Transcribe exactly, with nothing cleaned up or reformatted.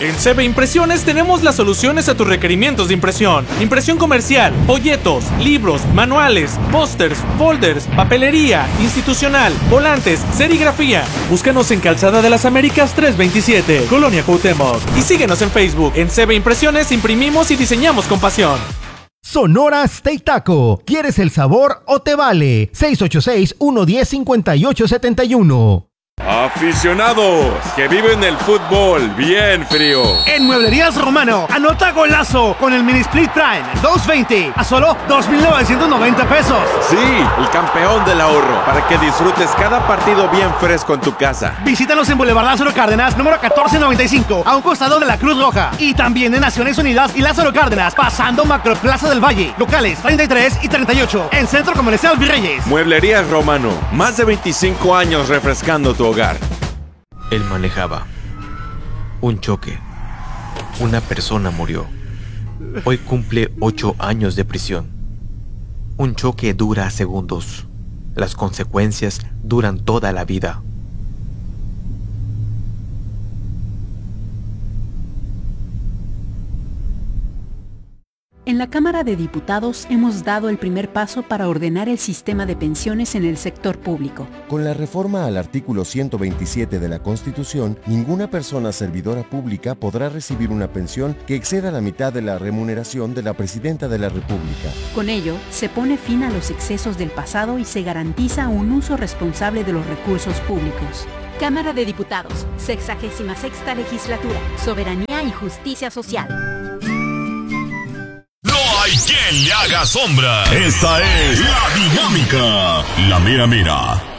En C B Impresiones tenemos las soluciones a tus requerimientos de impresión. Impresión comercial, folletos, libros, manuales, pósters, folders, papelería, institucional, volantes, serigrafía. Búscanos en Calzada de las Américas trescientos veintisiete, Colonia Cuauhtémoc. Y síguenos en Facebook. En C B Impresiones imprimimos y diseñamos con pasión. Sonora Steak Taco. ¿Quieres el sabor o te vale? seis ocho seis, uno uno cero, cinco ocho siete uno. Aficionados que viven el fútbol bien frío. En Mueblerías Romano, anota golazo con el Mini Split Prime doscientos veinte a solo dos mil novecientos noventa pesos. Sí, el campeón del ahorro, para que disfrutes cada partido bien fresco en tu casa. Visítanos en Boulevard Lázaro Cárdenas, número catorce noventa y cinco, a un costado de la Cruz Roja. Y también en Naciones Unidas y Lázaro Cárdenas, pasando Macroplaza del Valle. Locales treinta y tres y treinta y ocho, en Centro Comercial Virreyes. Mueblerías Romano, más de veinticinco años refrescando tu hogar. Él manejaba. Un choque. Una persona murió. Hoy cumple ocho años de prisión. Un choque dura segundos. Las consecuencias duran toda la vida. En la Cámara de Diputados hemos dado el primer paso para ordenar el sistema de pensiones en el sector público. Con la reforma al artículo ciento veintisiete de la Constitución, ninguna persona servidora pública podrá recibir una pensión que exceda la mitad de la remuneración de la Presidenta de la República. Con ello, se pone fin a los excesos del pasado y se garantiza un uso responsable de los recursos públicos. Cámara de Diputados, sexagésima sexta legislatura, soberanía y justicia social. Hay quien le haga sombra. Esta es la dinámica, la mera mera.